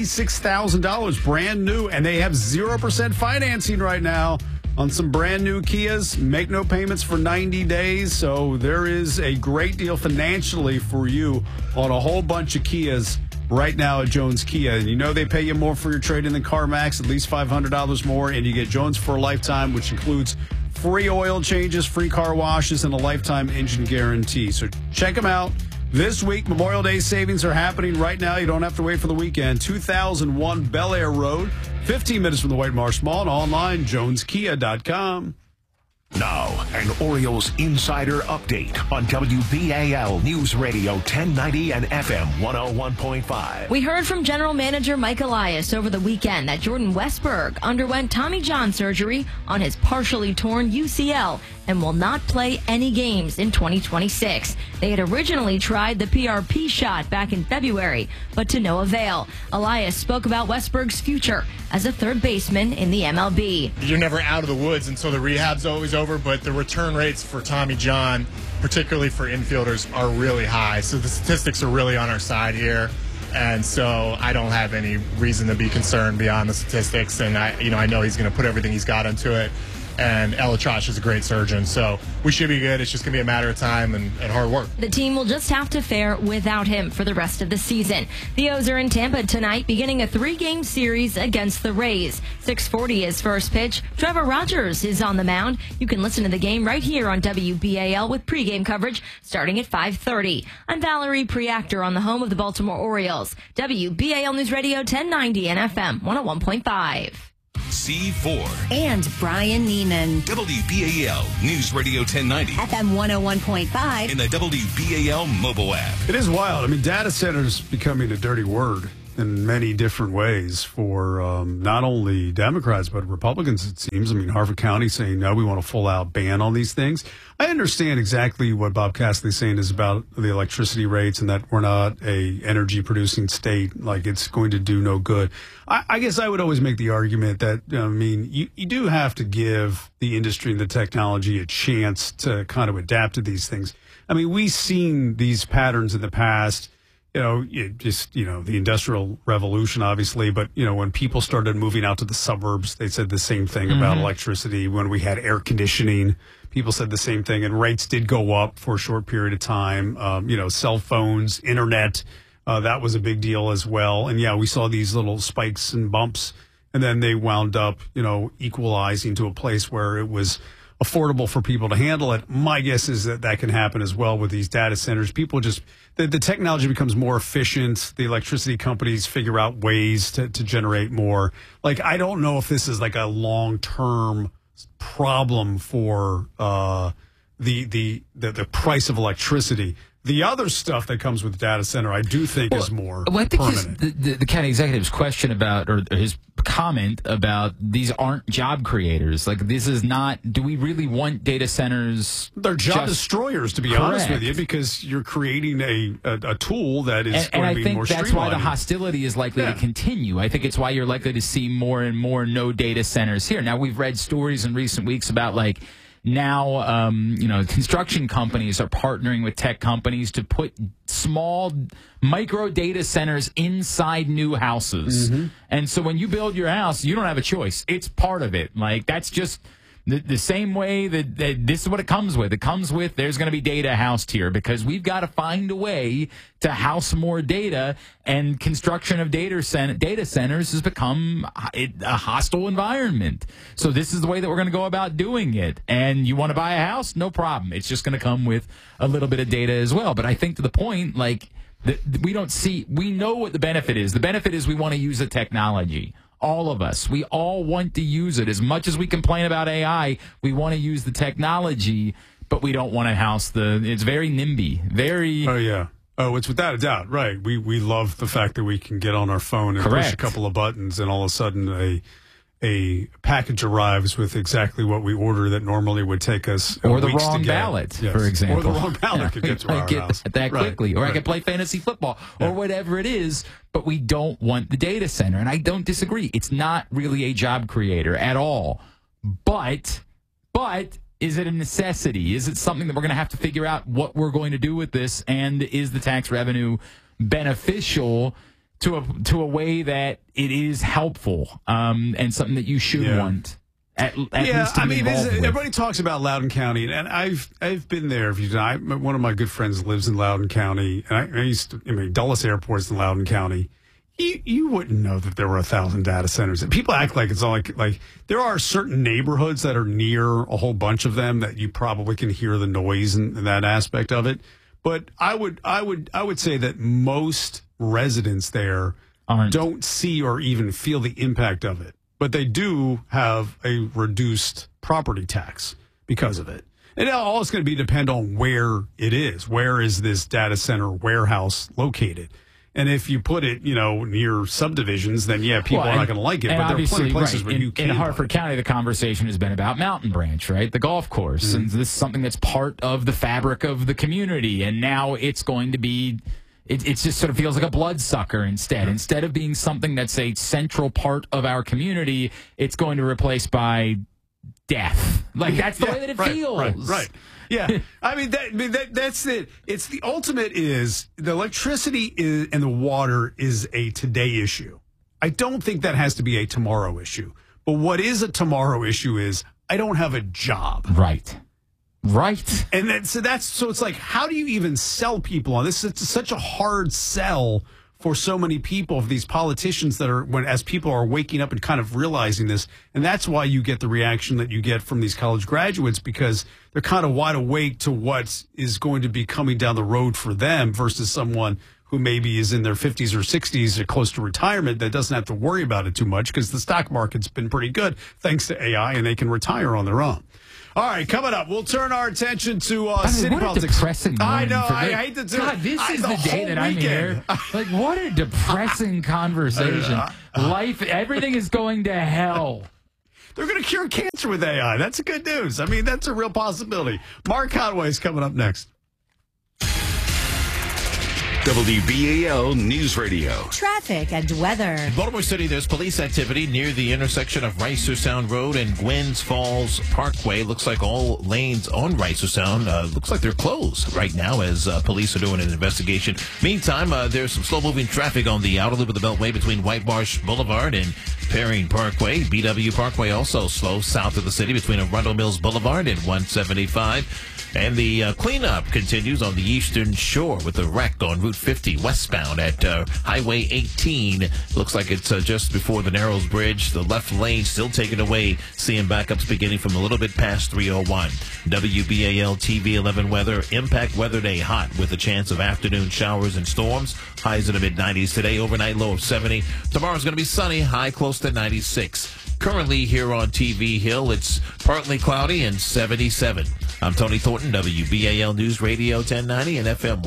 $26,000, brand new. And they have 0% financing right now on some brand new Kias. Make no payments for 90 days. So there is a great deal financially for you on a whole bunch of Kias right now at Jones Kia. And you know they pay you more for your trade-in than CarMax, at least $500 more. And you get Jones for a lifetime, which includes free oil changes, free car washes, and a lifetime engine guarantee. So check them out. This week, Memorial Day savings are happening right now. You don't have to wait for the weekend. 2001 Bel Air Road, 15 minutes from the White Marsh Mall, and online, joneskia.com. Now, an Orioles insider update on WBAL News Radio 1090 and FM 101.5. We heard from General Manager Mike Elias over the weekend that Jordan Westburg underwent Tommy John surgery on his partially torn UCL and will not play any games in 2026. They had originally tried the PRP shot back in February, but to no avail. Elias spoke about Westburg's future as a third baseman in the MLB. You're never out of the woods until the rehab's always over, but the return rates for Tommy John, particularly for infielders, are really high. So the statistics are really on our side here. And so I don't have any reason to be concerned beyond the statistics. And I know he's going to put everything he's got into it. and ElAttrache is a great surgeon. So we should be good. It's just going to be a matter of time and hard work. The team will just have to fare without him for the rest of the season. The O's are in Tampa tonight, beginning a 3-game series against the Rays. 6:40 is first pitch. Trevor Rogers is on the mound. You can listen to the game right here on WBAL with pregame coverage starting at 5:30. I'm Valerie Preactor on the home of the Baltimore Orioles. WBAL News Radio 1090 and FM 101.5. C4 And Brian Neiman. WBAL News Radio 1090. FM 101.5. In the WBAL mobile app. It is wild. I mean, data centers becoming a dirty word in many different ways for not only Democrats, but Republicans, it seems. I mean, Harford County saying, no, we want a full-out ban on these things. I understand exactly what Bob Cassidy's saying is about the electricity rates and that we're not a energy-producing state, like it's going to do no good. I guess I would always make the argument that, I mean, you do have to give the industry and the technology a chance to kind of adapt to these things. I mean, we've seen these patterns in the past. The Industrial Revolution, obviously, but, when people started moving out to the suburbs, they said the same thing about electricity. When we had air conditioning, people said the same thing, and rates did go up for a short period of time. Cell phones, internet, that was a big deal as well. And, we saw these little spikes and bumps, and then they wound up, equalizing to a place where it was affordable for people to handle it. My guess is that can happen as well with these data centers. People just, the technology becomes more efficient. The electricity companies figure out ways to generate more. Like, I don't know if this is like a long-term problem for the price of electricity. The other stuff that comes with data center, I do think is more I think permanent. the county executive's question about, or his comment about, these aren't job creators. Like, this is not, do we really want data centers? They're job destroyers, to be honest with you, because you're creating a tool that is going to be more streamlined. And I think that's why the hostility is likely to continue. I think it's why you're likely to see more and more no data centers here. Now, we've read stories in recent weeks about, like, now, construction companies are partnering with tech companies to put small micro data centers inside new houses. And so when you build your house, you don't have a choice. It's part of it. Like, that's just the same way that this is what it comes with. It comes with, there's going to be data housed here because we've got to find a way to house more data, and construction of data centers has become a hostile environment. So this is the way that we're going to go about doing it. And you want to buy a house? No problem. It's just going to come with a little bit of data as well. But I think to the point, like, we know what the benefit is. The benefit is we want to use the technology. All of us. We all want to use it. As much as we complain about AI, we want to use the technology, but we don't want to house it's very NIMBY. Very. Oh, yeah. Oh, it's without a doubt. Right. We love the fact that we can get on our phone and push a couple of buttons, and all of a sudden a package arrives with exactly what we order that normally would take us or the weeks wrong to get. ballot, for example. Or the wrong ballot could get to our house. That quickly. Or I could play fantasy football or whatever it is, but we don't want the data center. And I don't disagree. It's not really a job creator at all. But is it a necessity? Is it something that we're going to have to figure out what we're going to do with this? And is the tax revenue beneficial to a way that it is helpful and something that you should want at least to be involved with? Everybody talks about Loudoun County, and I've been there. One of my good friends lives in Loudoun County, and Dulles Airport's in Loudoun County. You wouldn't know that there were 1,000 data centers. People act like it's all like there are certain neighborhoods that are near a whole bunch of them that you probably can hear the noise and that aspect of it. But I would say that most residents there don't see or even feel the impact of it, but they do have a reduced property tax because of it. And all it's going to depend on where it is. Where is this data center warehouse located? And if you put it, near subdivisions, then people are not going to like it. But there are plenty of places where you can. In Harford County, the conversation has been about Mountain Branch, right? The golf course. And this is something that's part of the fabric of the community. And now it's going to be, it just sort of feels like a bloodsucker instead. Instead of being something that's a central part of our community, it's going to replace by death. Like, that's the way that it feels. Right. Yeah. That's it. It's the ultimate is the electricity and the water is a today issue. I don't think that has to be a tomorrow issue. But what is a tomorrow issue is I don't have a job. Right. And so it's like, how do you even sell people on this? It's such a hard sell for so many people, of these politicians that are, as people are waking up and kind of realizing this. And that's why you get the reaction that you get from these college graduates, because they're kind of wide awake to what is going to be coming down the road for them versus someone who maybe is in their 50s or 60s or close to retirement that doesn't have to worry about it too much because the stock market's been pretty good thanks to AI, and they can retire on their own. All right, coming up, we'll turn our attention to city politics. Depressing I know. for me. I hate to do God, it. this is the day that I'm here. Like, what a depressing conversation. Life, everything is going to hell. They're going to cure cancer with AI. That's good news. I mean, that's a real possibility. Mark Conway is coming up next. WBAL News Radio. Traffic and weather. In Baltimore City, there's police activity near the intersection of Ricer Sound Road and Gwynns Falls Parkway. Looks like all lanes on Ricer Sound looks like they're closed right now as police are doing an investigation. Meantime, there's some slow-moving traffic on the outer loop of the Beltway between White Marsh Boulevard and Perrine Parkway. BW Parkway also slow south of the city between Arundel Mills Boulevard and 175. And the cleanup continues on the eastern shore with a wreck on Route 50 westbound at Highway 18. Looks like it's just before the Narrows Bridge. The left lane still taken away. Seeing backups beginning from a little bit past 301. WBAL TV 11 weather. Impact Weather Day hot with a chance of afternoon showers and storms. Highs in the mid-90s today. Overnight low of 70. Tomorrow's going to be sunny. High close to 96. Currently here on TV Hill, it's partly cloudy and 77. I'm Tony Thornton, WBAL News Radio 1090 and FM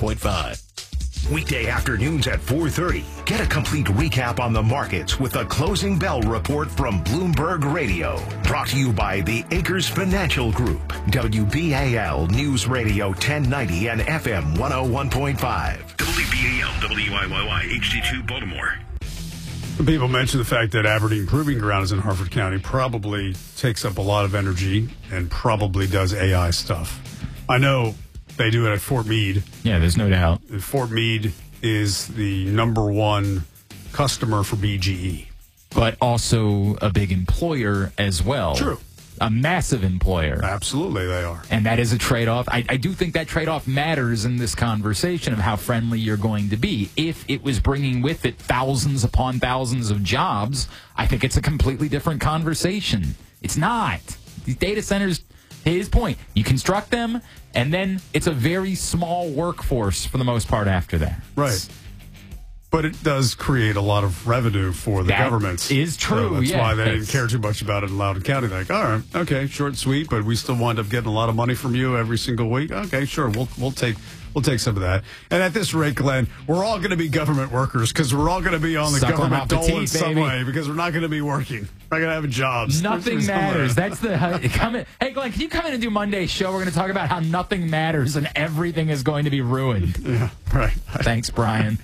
101.5. Weekday afternoons at 4:30. Get a complete recap on the markets with a closing bell report from Bloomberg Radio. Brought to you by the Acres Financial Group. WBAL News Radio 1090 and FM 101.5. WBAL WIYY HD2 Baltimore. People mention the fact that Aberdeen Proving Ground is in Harford County, probably takes up a lot of energy and probably does AI stuff. I know they do it at Fort Meade. Yeah, there's no doubt. Fort Meade is the number one customer for BGE. But also a big employer as well. True. A massive employer. Absolutely, they are. And that is a trade-off. I do think that trade-off matters in this conversation of how friendly you're going to be. If it was bringing with it thousands upon thousands of jobs, I think it's a completely different conversation. It's not. These data centers, to his point, you construct them, and then it's a very small workforce for the most part after that. Right. But it does create a lot of revenue for the government. That is true, so that's why they didn't care too much about it in Loudoun County. They're like, all right, okay, short and sweet, but we still wind up getting a lot of money from you every single week. Okay, sure, we'll take some of that. And at this rate, Glenn, we're all going to be government workers because we're all going to be on the government dole in some way because we're not going to be working. We're not going to have jobs. Nothing matters. That's the hey, Glenn, can you come in and do Monday's show? We're going to talk about how nothing matters and everything is going to be ruined. Yeah, right. Thanks, Brian.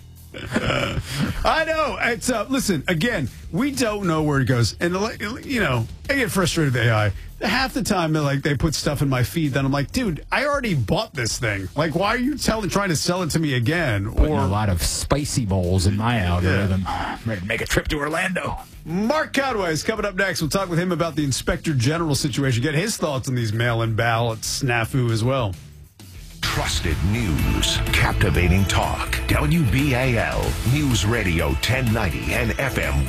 I know. It's listen, again, we don't know where it goes. And, you know, I get frustrated with AI. Half the time, they put stuff in my feed that I'm like, dude, I already bought this thing. Like, why are you trying to sell it to me again? Putting a lot of spicy bowls in my algorithm. Yeah. I'm ready to make a trip to Orlando. Mark Conway is coming up next. We'll talk with him about the Inspector General situation. Get his thoughts on these mail-in ballots snafu as well. Trusted news, captivating talk. WBAL News Radio 1090 and FM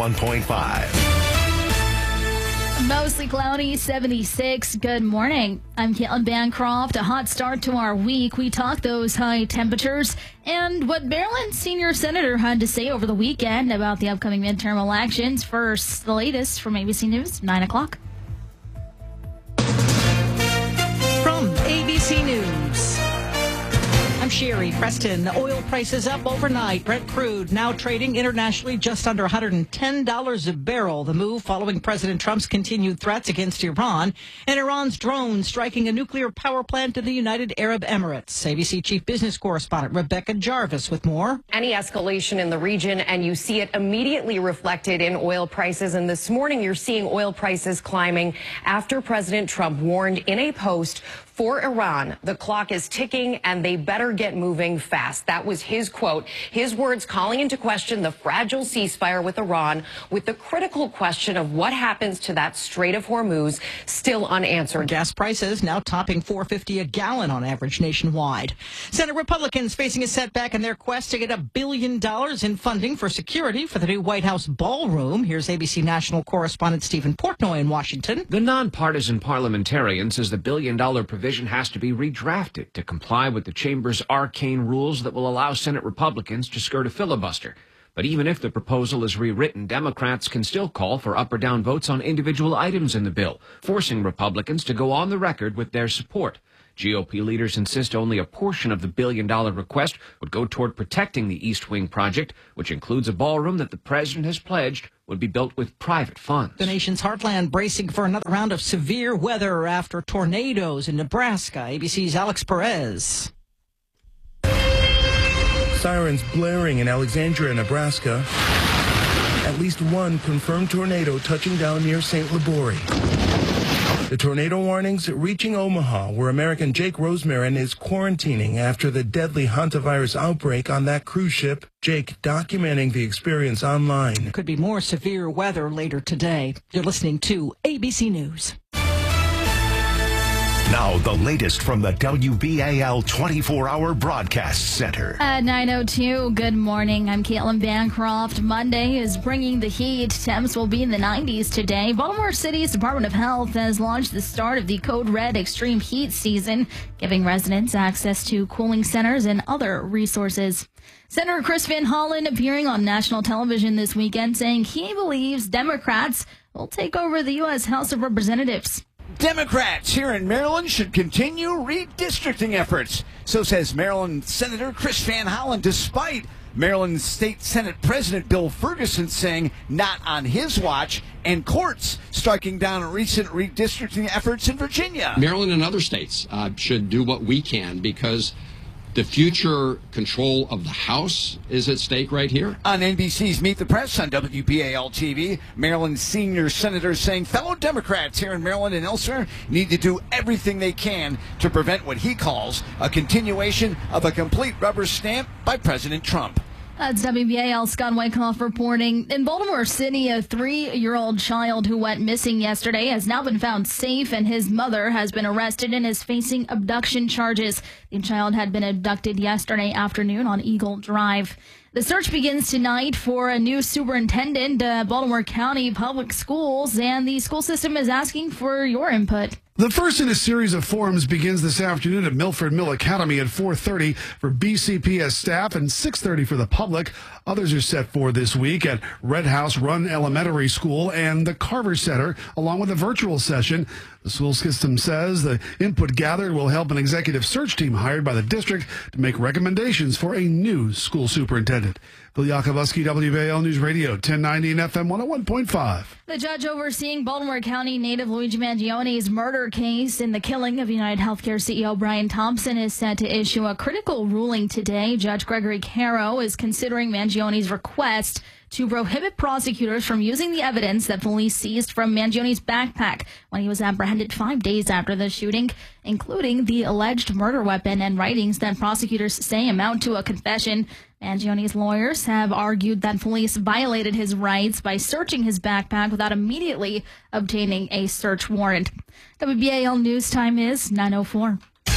101.5. Mostly cloudy, 76. Good morning. I'm Caitlin Bancroft. A hot start to our week. We talk those high temperatures and what Maryland's senior senator had to say over the weekend about the upcoming midterm elections. First, the latest from ABC News, 9 o'clock. From ABC News, I'm Sherry Preston. Oil prices up overnight. Brent crude now trading internationally just under $110 a barrel. The move following President Trump's continued threats against Iran and Iran's drones striking a nuclear power plant in the United Arab Emirates. ABC Chief Business Correspondent Rebecca Jarvis with more. Any escalation in the region, and you see it immediately reflected in oil prices. And this morning, you're seeing oil prices climbing after President Trump warned in a post for Iran, the clock is ticking and they better get get moving fast. That was his quote. His words calling into question the fragile ceasefire with Iran, with the critical question of what happens to that Strait of Hormuz still unanswered. Gas prices now topping $4.50 a gallon on average nationwide. Senate Republicans facing a setback in their quest to get $1 billion in funding for security for the new White House ballroom. Here's ABC national correspondent Stephen Portnoy in Washington. The nonpartisan parliamentarian says the $1 billion provision has to be redrafted to comply with the chamber's arcane rules that will allow Senate Republicans to skirt a filibuster. But even if the proposal is rewritten, Democrats can still call for up or down votes on individual items in the bill, forcing Republicans to go on the record with their support. GOP leaders insist only a portion of the $1 billion request would go toward protecting the East Wing project, which includes a ballroom that the president has pledged would be built with private funds. The nation's heartland bracing for another round of severe weather after tornadoes in Nebraska. ABC's Alex Perez. Sirens blaring in Alexandria, Nebraska. At least one confirmed tornado touching down near St. Libory. The tornado warnings reaching Omaha, where American Jake Rosemarin is quarantining after the deadly hantavirus outbreak on that cruise ship. Jake documenting the experience online. Could be more severe weather later today. You're listening to ABC News. Now, the latest from the WBAL 24-hour broadcast center. At 9:02, good morning. I'm Caitlin Bancroft. Monday is bringing the heat. Temps will be in the 90s today. Baltimore City's Department of Health has launched the start of the Code Red extreme heat season, giving residents access to cooling centers and other resources. Senator Chris Van Hollen appearing on national television this weekend, saying he believes Democrats will take over the U.S. House of Representatives. Democrats here in Maryland should continue redistricting efforts. So says Maryland Senator Chris Van Hollen, despite Maryland State Senate President Bill Ferguson saying not on his watch, and courts striking down recent redistricting efforts in Virginia. Maryland and other states should do what we can, because the future control of the House is at stake right here. On NBC's Meet the Press on WBAL TV, Maryland's senior senators saying fellow Democrats here in Maryland and elsewhere need to do everything they can to prevent what he calls a continuation of a complete rubber stamp by President Trump. That's WBAL Scott Wyckoff reporting. In Baltimore City, a 3-year-old child who went missing yesterday has now been found safe, and his mother has been arrested and is facing abduction charges. The child had been abducted yesterday afternoon on Eagle Drive. The search begins tonight for a new superintendent, Baltimore County Public Schools, and the school system is asking for your input. The first in a series of forums begins this afternoon at Milford Mill Academy at 4:30 for BCPS staff and 6:30 for the public. Others are set for this week at Red House Run Elementary School and the Carver Center, along with a virtual session. The school system says the input gathered will help an executive search team hired by the district to make recommendations for a new school superintendent. Bill Yakovsky, WBAL News Radio, 1090 and FM 101.5. The judge overseeing Baltimore County native Luigi Mangione's murder case in the killing of United Healthcare CEO Brian Thompson is set to issue a critical ruling today. Judge Gregory Caro is considering Mangione's request to prohibit prosecutors from using the evidence that police seized from Mangione's backpack when he was apprehended 5 days after the shooting, including the alleged murder weapon and writings that prosecutors say amount to a confession. Mangione's lawyers have argued that police violated his rights by searching his backpack without immediately obtaining a search warrant. WBAL News time is 9:04.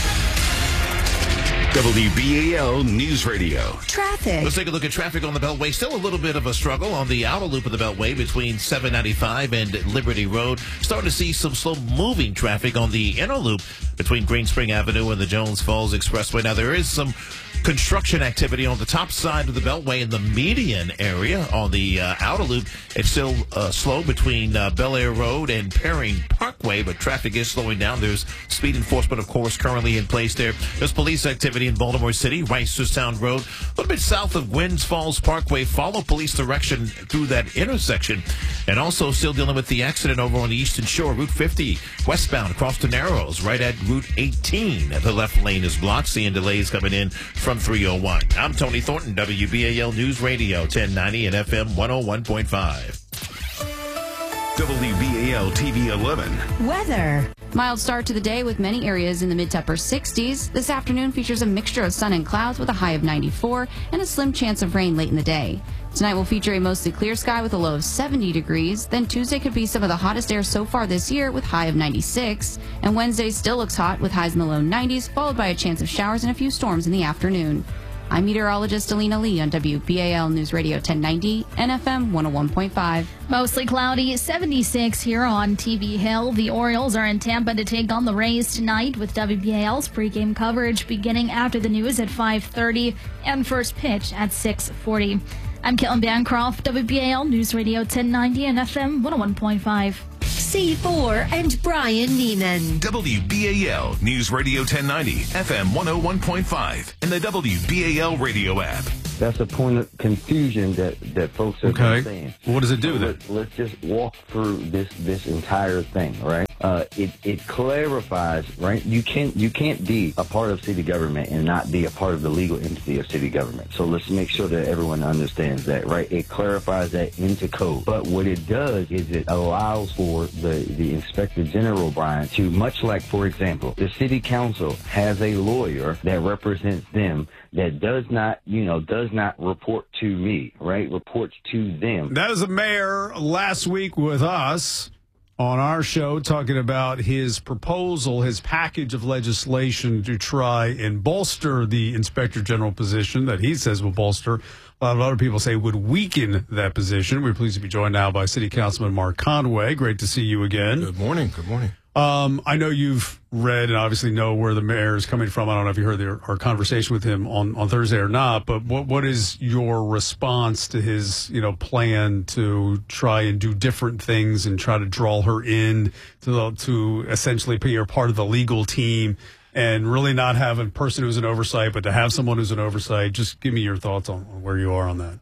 WBAL News Radio. Traffic. Let's take a look at traffic on the Beltway. Still a little bit of a struggle on the outer loop of the Beltway between 795 and Liberty Road. Starting to see some slow-moving traffic on the inner loop between Green Spring Avenue and the Jones Falls Expressway. Now, there is some construction activity on the top side of the Beltway in the median area. On the outer loop, it's still slow between Bel Air Road and Perrine Parkway, but traffic is slowing down. There's speed enforcement, of course, currently in place there. There's police activity in Baltimore City, Reisterstown Road, a little bit south of Gwynns Falls Parkway. Follow police direction through that intersection. And also still dealing with the accident over on the Eastern Shore, Route 50, westbound across the Narrows, right at Route 18. The left lane is blocked, seeing delays coming in from 301. I'm Tony Thornton, WBAL News Radio, 1090 and FM 101.5. WBAL TV 11. Weather. Mild start to the day with many areas in the mid to upper 60s. This afternoon features a mixture of sun and clouds with a high of 94 and a slim chance of rain late in the day. Tonight will feature a mostly clear sky with a low of 70 degrees. Then Tuesday could be some of the hottest air so far this year with high of 96. And Wednesday still looks hot with highs in the low 90s, followed by a chance of showers and a few storms in the afternoon. I'm meteorologist Alina Lee on WBAL News Radio 1090 and FM 101.5. Mostly cloudy, 76 here on TV Hill. The Orioles are in Tampa to take on the Rays tonight with WBAL's pregame coverage beginning after the news at 5:30 and first pitch at 6:40. I'm Caitlin Bancroft, WBAL News Radio 1090 and FM 101.5. C4 and Brian Neiman. WBAL News Radio 1090, FM 101.5, and the WBAL radio app. That's a point of confusion that folks are saying. What does it do then? Let's just walk through this entire thing, right? It clarifies, right? You can't be a part of city government and not be a part of the legal entity of city government. So let's make sure that everyone understands that, right? It clarifies that into code. But what it does is it allows for the Inspector General, Brian, to, much like, for example, the city council has a lawyer that represents them that does not report to me, right? Reports to them. That was the mayor last week with us on our show talking about his proposal, his package of legislation to try and bolster the Inspector General position that he says will bolster. A lot of other people say would weaken that position. We're pleased to be joined now by City Councilman Mark Conway. Great to see you again. Good morning. Good morning. I know you've read and obviously know where the mayor is coming from. I don't know if you heard our conversation with him on Thursday or not, but what is your response to his plan to try and do different things and try to draw her in to essentially be a part of the legal team and really not have a person who's an oversight, but to have someone who's an oversight? Just give me your thoughts on where you are on that.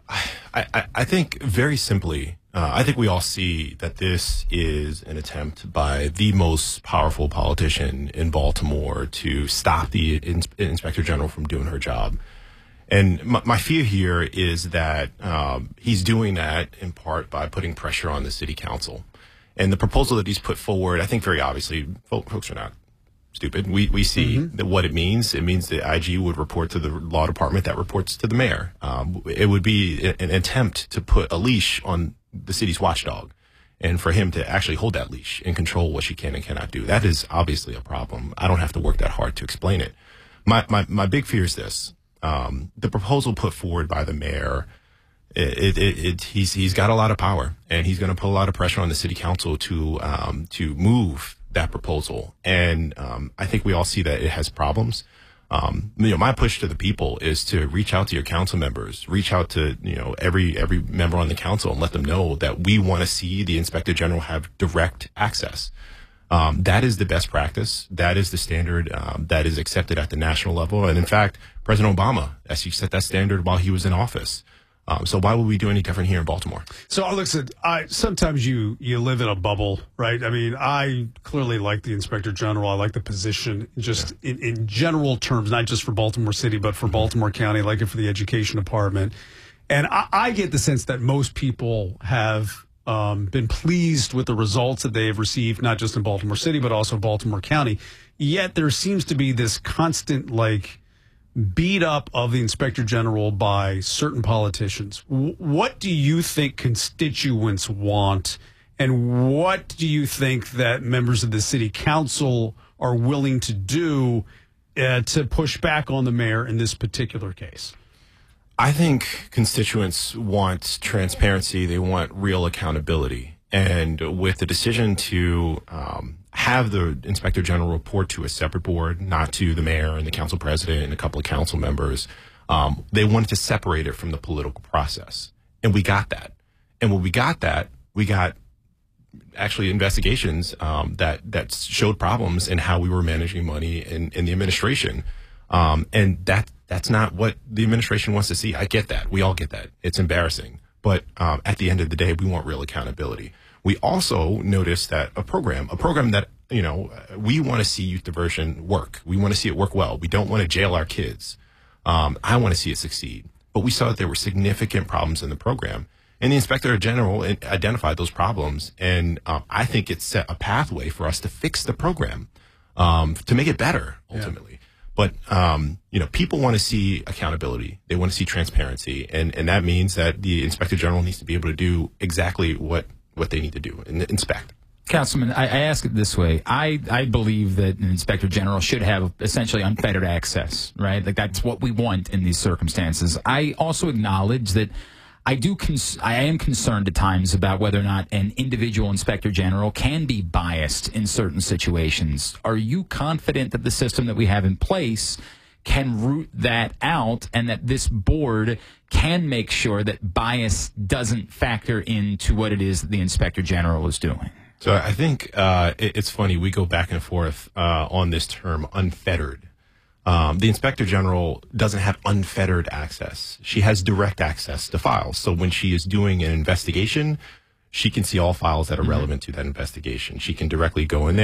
I think very simply, I think we all see that this is an attempt by the most powerful politician in Baltimore to stop the Inspector General from doing her job. And my fear here is that he's doing that in part by putting pressure on the city council. And the proposal that he's put forward, I think very obviously, folks are not stupid. We see that what it means. It means the IG would report to the law department that reports to the mayor. It would be an attempt to put a leash on the city's watchdog and for him to actually hold that leash and control what she can and cannot do. That is obviously a problem. I don't have to work that hard to explain it. My big fear is this. The proposal put forward by the mayor, he's got a lot of power, and he's going to put a lot of pressure on the city council to move that proposal. And I think we all see that it has problems. My push to the people is to reach out to your council members, reach out to every member on the council, and let them know that we want to see the Inspector General have direct access. That is the best practice. That is the standard that is accepted at the national level. And in fact, President Obama actually set that standard while he was in office. So why would we do any different here in Baltimore? So, listen, sometimes you live in a bubble, right? I mean, I clearly like the Inspector General. I like the position just in general terms, not just for Baltimore City, but for Baltimore County. I like it for the Education Department. And I get the sense that most people have been pleased with the results that they have received, not just in Baltimore City, but also Baltimore County. Yet there seems to be this constant, beat up of the Inspector General by certain politicians. What do you think constituents want, and what do you think that members of the city council are willing to do to push back on the mayor in this particular case? I think constituents want transparency. They want real accountability. And with the decision to have the Inspector General report to a separate board, not to the mayor and the council president and a couple of council members, they wanted to separate it from the political process. And we got that. And when we got that, we got actually investigations that showed problems in how we were managing money in the administration. And that's not what the administration wants to see. I get that. We all get that. It's embarrassing. But at the end of the day, we want real accountability. We also noticed that a program that, we want to see youth diversion work. We want to see it work well. We don't want to jail our kids. I want to see it succeed. But we saw that there were significant problems in the program. And the Inspector General identified those problems. And I think it set a pathway for us to fix the program, to make it better, ultimately. Yeah. But, people want to see accountability. They want to see transparency. And that means that the Inspector General needs to be able to do exactly what they need to do and inspect. Councilman, I ask it this way. I believe that an Inspector General should have essentially unfettered access, right? Like, that's what we want in these circumstances. I also acknowledge that I am concerned at times about whether or not an individual Inspector General can be biased in certain situations. Are you confident that the system that we have in place can root that out and that this board can make sure that bias doesn't factor into what it is that the Inspector General is doing? So I think it's funny. We go back and forth on this term, unfettered. The Inspector General doesn't have unfettered access. She has direct access to files. So when she is doing an investigation, she can see all files that are relevant to that investigation. She can directly go in there.